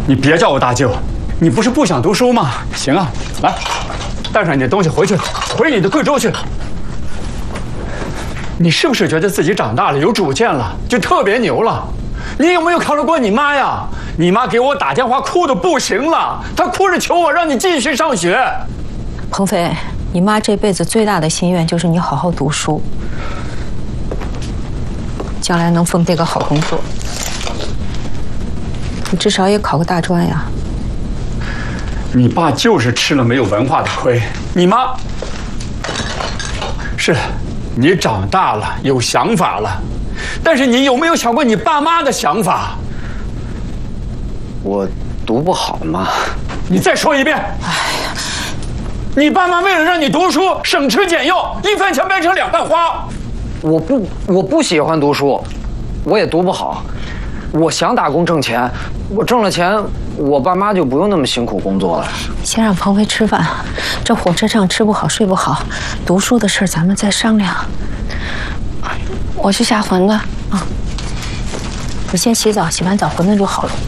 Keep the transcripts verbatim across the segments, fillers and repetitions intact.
你别叫我大舅，你不是不想读书吗？行啊，来，带上你的东西回去，回你的贵州去。你是不是觉得自己长大了，有主见了，就特别牛了？你有没有考虑过你妈呀？你妈给我打电话，哭得不行了，她哭着求我让你继续上学。 鹏飞，你妈这辈子最大的心愿就是你好好读书，将来能分配个好工作。你至少也考个大专呀。 你爸就是吃了没有文化的亏，你妈是，你长大了有想法了，但是你有没有想过你爸妈的想法？ 我读不好嘛。 你再说一遍。哎呀，你爸妈为了让你读书，省吃俭用，一分钱变成两半花。 我不，我不喜欢读书，我也读不好。我想打工挣钱，我挣了钱，我爸妈就不用那么辛苦工作了。 先让鹏飞吃饭，这火车上吃不好睡不好，读书的事咱们再商量。我去下馄饨啊，你先洗澡，洗完澡馄饨就好了。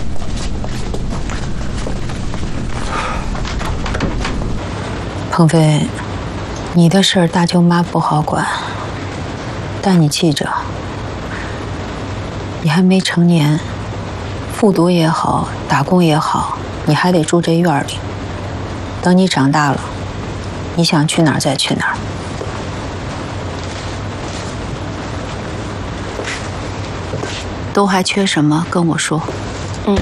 鹏飞，你的事儿大舅妈不好管，但你记着。你还没成年，复读也好，打工也好，你还得住这院里。等你长大了，你想去哪儿再去哪儿。都还缺什么？跟我说。嗯。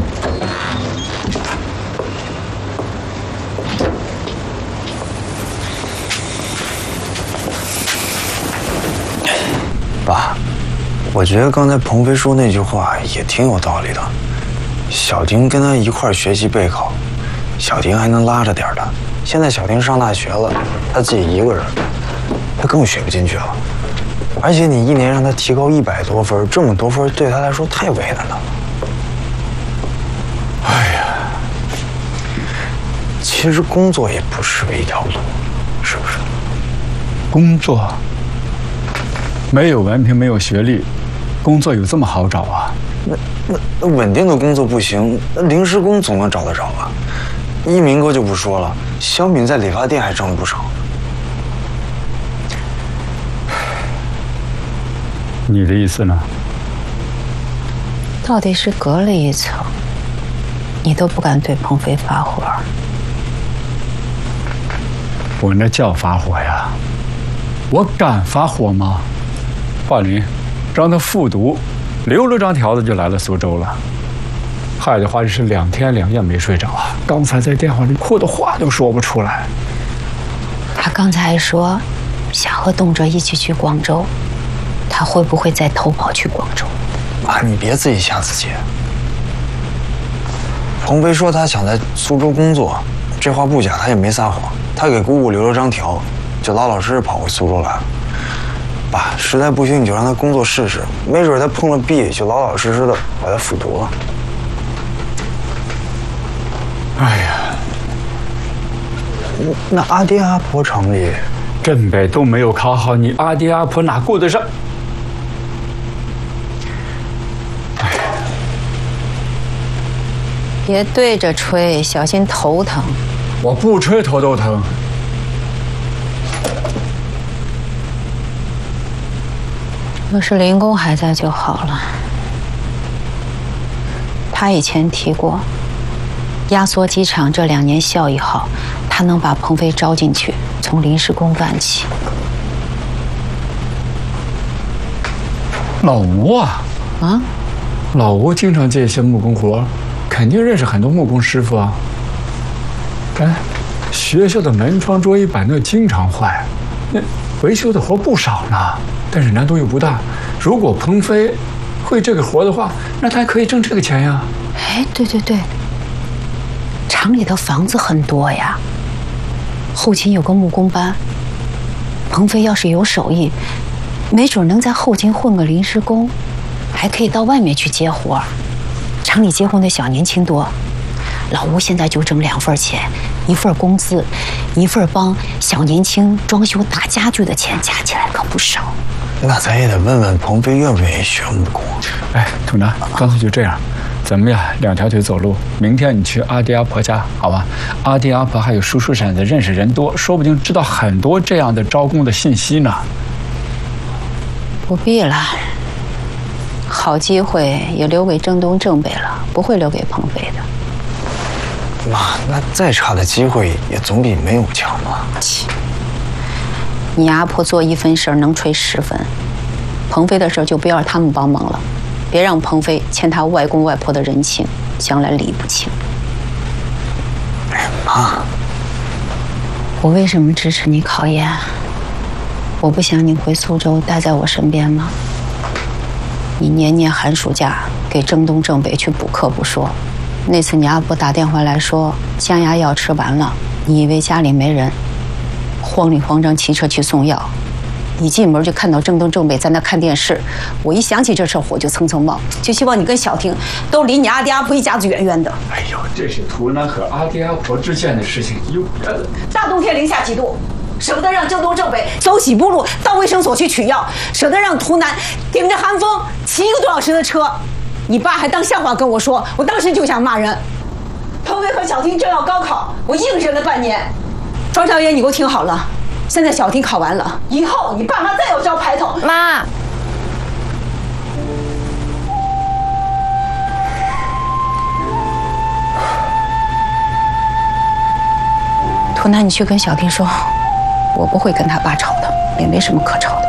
爸。我觉得刚才鹏飞说那句话也挺有道理的。小丁跟他一块儿学习备考，小丁还能拉着点他。现在小丁上大学了，他自己一个人，他更学不进去了。而且你一年让他提高一百多分，这么多分对他来说太为难了。哎呀，其实工作也不失为一条路，是不是？ 工作？没有文凭，没有学历。工作有这么好找啊？ 那那那稳定的工作不行，那临时工总能找得着吧？一鸣哥就不说了，小敏在理发店还挣了不少。 你的意思呢？ 到底是隔了一层，你都不敢对鹏飞发火。 我那叫发火呀，我敢发火吗？华林。让他复读，留了张条子就来了苏州了。害的话是两天两夜没睡着啊！刚才在电话里哭的话都说不出来。 他刚才说想和董哲一起去广州，他会不会再偷跑去广州？ 妈，你别自己吓自己。鹏飞说他想在苏州工作，这话不假，他也没撒谎。他给姑姑留了张条，就老老实实跑回苏州来了。爸，实在不行你就让他工作试试，没准他碰了壁就老老实实的把他复读了。 哎呀， 那阿爹阿婆城里， 镇北都没有考好，你阿爹阿婆哪顾得上？哎呀， 别对着吹，小心头疼。 我不吹头都疼。 要是林公还在就好了。他以前提过，压缩机场这两年效益好，他能把鹏飞招进去，从临时工干起。 老吴啊， 啊， 老吴经常接一些木工活，肯定认识很多木工师傅啊。哎，学校的门窗、桌椅板凳经常坏，那维修的活不少呢。但是难度又不大。如果鹏飞会这个活的话，那他还可以挣这个钱呀。 哎，对对对，厂里的房子很多呀，后勤有个木工班，鹏飞要是有手艺，没准能在后勤混个临时工，还可以到外面去接活。厂里结婚的小年轻多，老吴现在就挣两份钱，一份工资，一份帮小年轻装修打家具的钱，加起来可不少。 那咱也得问问鹏飞愿不愿意学木工。 哎，董达，干脆就这样， 怎么样？两条腿走路。明天你去阿迪阿婆家，好吧？阿迪阿婆还有叔叔婶子，认识人多，说不定知道很多这样的招工的信息呢。 不必了，好机会也留给郑东正北了，不会留给鹏飞的。 妈，那再差的机会也总比没有强吧？ 切，你阿婆做一分事儿能吹十分，鹏飞的事儿就不要他们帮忙了，别让鹏飞欠他外公外婆的人情，将来理不清。 哎，妈， 我为什么支持你考研？我不想你回苏州待在我身边吗？你年年寒暑假给郑东郑北去补课不说，那次你阿婆打电话来说降压药吃完了，你以为家里没人，慌里慌张骑车去送药，一进门就看到郑东郑北在那看电视。我一想起这事火就蹭蹭冒，就希望你跟小婷都离你阿爹阿婆一家子远远的。 哎呦，这是图南和阿爹阿婆之间的事情，有别的。 大冬天零下几度，舍不得让郑东郑北走几步路到卫生所去取药，舍得让图南顶着寒风骑一个多小时的车。你爸还当笑话跟我说，我当时就想骂人。鹏飞和小婷正要高考，我硬忍了半年。庄小爷，你给我听好了，现在小婷考完了，以后你爸妈再有招牌头， 妈。 图南，你去跟小婷说，我不会跟他爸吵的，也没什么可吵的。